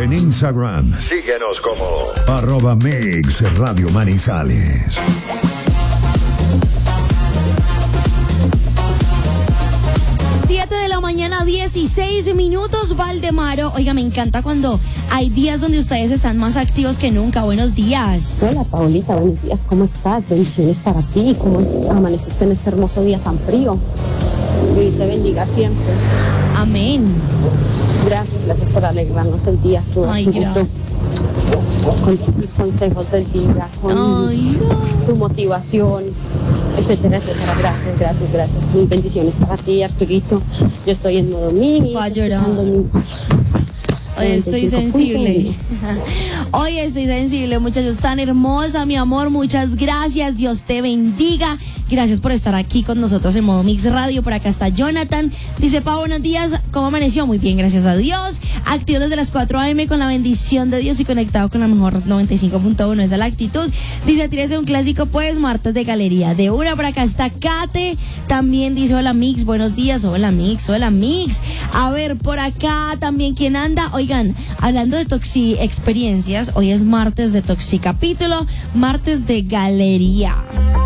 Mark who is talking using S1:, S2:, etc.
S1: En Instagram, síguenos como @Mix Radio Manizales.
S2: 7:16 a.m, Valdemaro. Oiga, me encanta cuando hay días donde ustedes están más activos que nunca. Buenos días.
S3: Hola, Paulita, buenos días. ¿Cómo estás? Bendiciones para ti. ¿Cómo amaneciste en este hermoso día tan frío? Dios te bendiga siempre.
S2: Amén.
S3: Gracias por alegrarnos el día.
S2: Ay, gracias.
S3: Con tus consejos del día, con tu motivación, etcétera. Gracias. Mil bendiciones para ti, Arturito. Yo estoy en modo mini.
S2: Va a llorar. Hoy estoy sensible. Hoy estoy sensible, muchachos. Tan hermosa, mi amor. Muchas gracias. Dios te bendiga. Gracias por estar aquí con nosotros en Modo Mix Radio. Por acá está Jonathan. Dice, Pa, buenos días. ¿Cómo amaneció? Muy bien, gracias a Dios. Activo desde las 4 a.m. con la bendición de Dios y conectado con la mejor 95.1. Esa es la actitud. Dice, tírese un clásico, pues, martes de galería. De una, por acá está Kate. También dice, hola, Mix. Buenos días. Hola, Mix. A ver, por acá también, ¿quién anda? Oigan, hablando de Toxi Experiencias, hoy es martes de Toxi Capítulo, martes de galería.